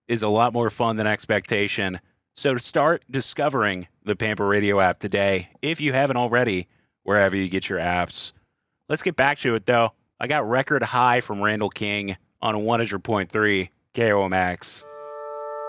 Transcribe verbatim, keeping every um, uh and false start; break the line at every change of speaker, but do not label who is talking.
is a lot more fun than expectation. So to start discovering the Pamper Radio app today, if you haven't already, wherever you get your apps. Let's get back to it, though. I got Record High from Randall King on one hundred point three K O M X.